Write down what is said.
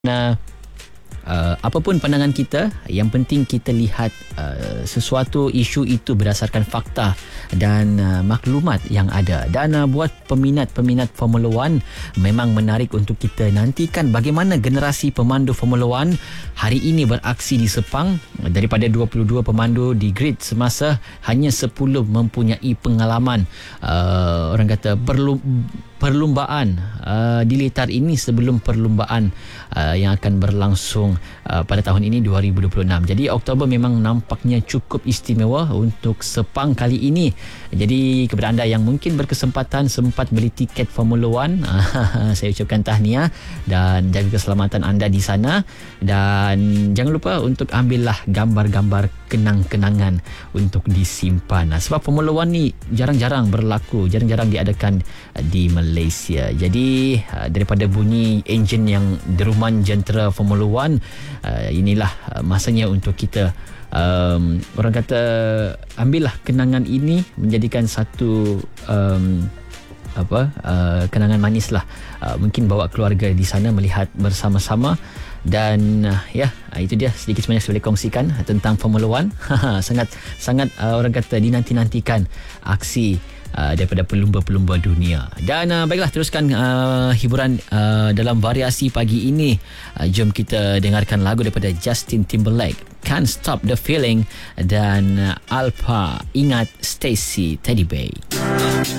Nah, apapun pandangan kita, yang penting kita lihat sesuatu isu itu berdasarkan fakta dan maklumat yang ada. Dan buat peminat-peminat Formula One, memang menarik untuk kita nantikan bagaimana generasi pemandu Formula One hari ini beraksi di Sepang. Daripada 22 pemandu di grid semasa, hanya 10 mempunyai pengalaman orang kata perlumbaan di litar ini sebelum perlumbaan yang akan berlangsung pada tahun ini 2026. Jadi Oktober memang nampaknya cukup istimewa untuk Sepang kali ini. Jadi kepada anda yang mungkin berkesempatan sempat beli tiket Formula One, saya ucapkan tahniah dan jaga keselamatan anda di sana. Dan jangan lupa untuk ambillah gambar-gambar kenang-kenangan untuk disimpan. Sebab Formula One ni jarang-jarang berlaku, jarang-jarang diadakan di Malaysia. Jadi daripada bunyi enjin yang deruman jentera Formula One, inilah masanya untuk kita orang kata ambillah kenangan ini menjadikan satu kenangan manis lah. Mungkin bawa keluarga di sana melihat bersama-sama. Dan itu dia sedikit sebanyak saya boleh kongsikan tentang Formula One. sangat orang kata dinanti-nantikan aksi daripada pelumba-pelumba dunia. Dan baiklah, teruskan hiburan dalam variasi pagi ini. Jom kita dengarkan lagu daripada Justin Timberlake, Can't Stop the Feeling, dan Alpha Ingat Stacy Teddy Bay.